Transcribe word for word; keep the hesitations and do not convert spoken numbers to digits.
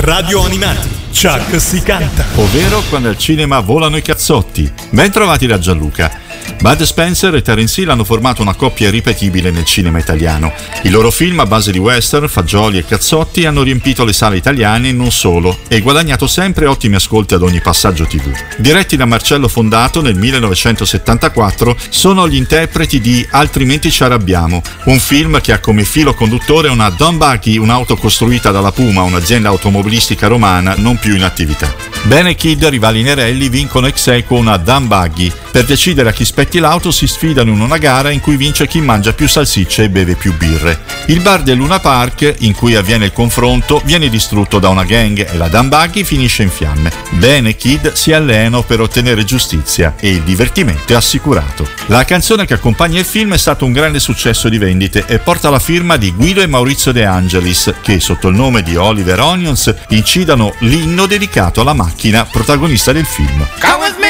Radio Animati, Chuck si canta. Ovvero quando al cinema volano i cazzotti. Ben trovati da Gianluca. Bud Spencer e Terence Hill hanno formato una coppia irripetibile nel cinema italiano. I loro film a base di western, fagioli e cazzotti hanno riempito le sale italiane e non solo, e guadagnato sempre ottimi ascolti ad ogni passaggio tivù. Diretti da Marcello Fondato nel millenovecentosettantaquattro, sono gli interpreti di Altrimenti ci arrabbiamo, un film che ha come filo conduttore una Dumb Buggy, un'auto costruita dalla Puma, un'azienda automobilistica romana non più in attività. Ben e Kid, rivali inerelli, vincono ex aequo una Dumb Buggy. Per decidere a chi spetti l'auto si sfidano in una gara in cui vince chi mangia più salsicce e beve più birre. Il bar del Luna Park, in cui avviene il confronto, viene distrutto da una gang e la Dumb Buggy finisce in fiamme. Ben e Kid si alleano per ottenere giustizia e il divertimento è assicurato. La canzone che accompagna il film è stato un grande successo di vendite e porta la firma di Guido e Maurizio De Angelis, che sotto il nome di Oliver Onions incidono l'inno dedicato alla macchina protagonista del film.